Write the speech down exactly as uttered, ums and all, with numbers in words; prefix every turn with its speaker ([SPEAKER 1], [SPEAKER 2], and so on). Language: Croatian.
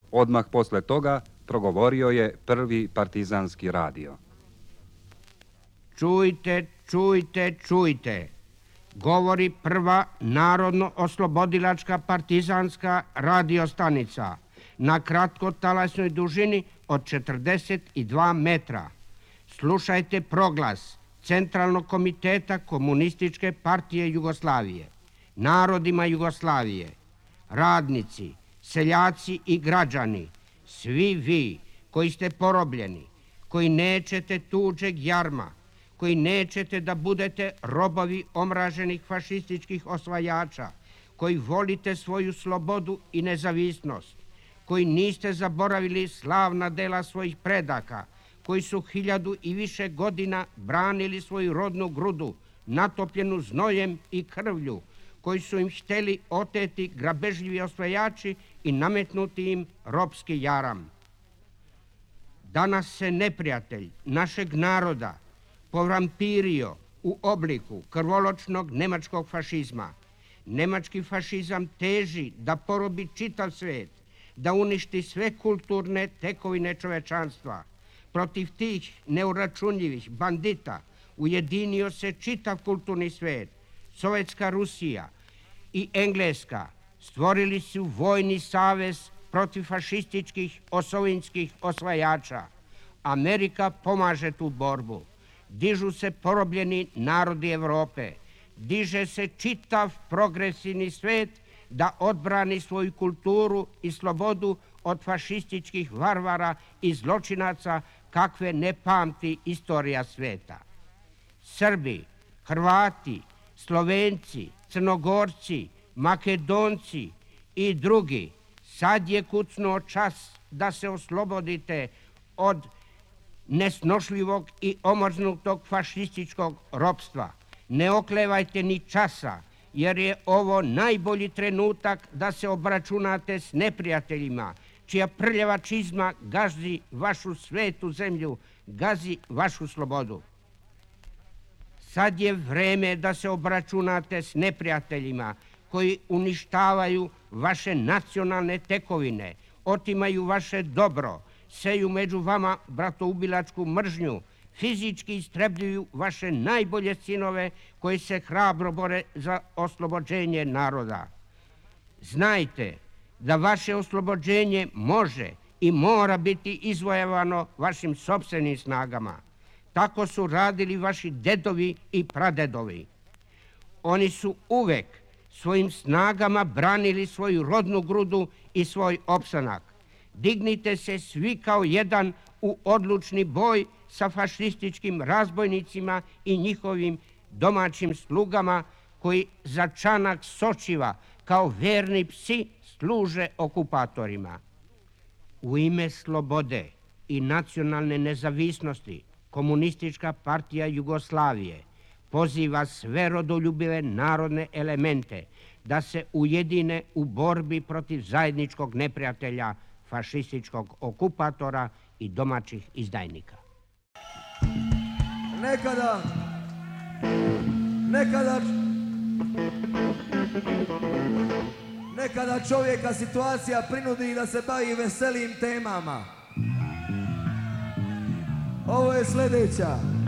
[SPEAKER 1] Odmah posle toga progovorio je prvi partizanski radio.
[SPEAKER 2] Čujte, čujte, čujte. Govori prva narodno-oslobodilačka partizanska radiostanica na kratkotalasnoj dužini od četrdeset dva metra. Slušajte proglas Centralnog komiteta Komunističke partije Jugoslavije, narodima Jugoslavije, radnici, seljaci i građani, svi vi koji ste porobljeni, koji nećete tuđeg jarma, koji nećete da budete robovi omraženih fašističkih osvajača, koji volite svoju slobodu i nezavisnost, koji niste zaboravili slavna dela svojih predaka, koji su hiljadu i više godina branili svoju rodnu grudu, natopljenu znojem i krvlju, koji su im hteli oteti grabežljivi osvajači i nametnuti im ropski jaram. Danas se neprijatelj našeg naroda povampirio u obliku krvoločnog nemačkog fašizma. Nemački fašizam teži da porobi čitav svet, da uništi sve kulturne tekovine čovečanstva. Protiv tih neuračunljivih bandita ujedinio se čitav kulturni svet. Sovjetska Rusija i Engleska stvorili su vojni savez protiv fašističkih osovinskih osvajača. Amerika pomaže tu borbu. Dižu se porobljeni narodi Evrope. Diže se čitav progresivni svet da odbrani svoju kulturu i slobodu od fašističkih varvara i zločinaca kakve ne pamti istorija sveta. Srbi, Hrvati, Slovenci, Crnogorci, Makedonci i drugi, sad je kucnuo čas da se oslobodite od nesnošljivog i omrznutog fašističkog ropstva. Ne oklevajte ni časa, jer je ovo najbolji trenutak da se obračunate s neprijateljima, čija prljava čizma gazi vašu svetu zemlju, gazi vašu slobodu. Sad je vreme da se obračunate s neprijateljima koji uništavaju vaše nacionalne tekovine, otimaju vaše dobro, seju među vama bratoubilačku mržnju, fizički istrebljuju vaše najbolje sinove koji se hrabro bore za oslobođenje naroda. Znajte da vaše oslobođenje može i mora biti izvojevano vašim sopstvenim snagama. Tako su radili vaši dedovi i pradedovi. Oni su uvek svojim snagama branili svoju rodnu grudu i svoj opstanak. Dignite se svi kao jedan u odlučni boj sa fašističkim razbojnicima i njihovim domaćim slugama koji za čanak sočiva kao verni psi služe okupatorima. U ime slobode i nacionalne nezavisnosti Komunistička partija Jugoslavije poziva sve rodoljubive narodne elemente da se ujedine u borbi protiv zajedničkog neprijatelja, fašističkog okupatora i domaćih izdajnika.
[SPEAKER 3] Nekada, nekada, nekada čovjeka situacija prinudi da se bavi veselim temama. Ovo je sljedeća.